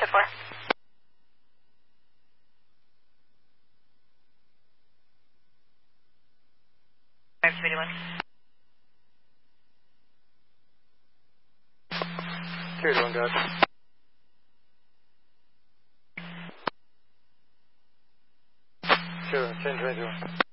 4. Five 81. Carried 1, guys. Sure, change range 1.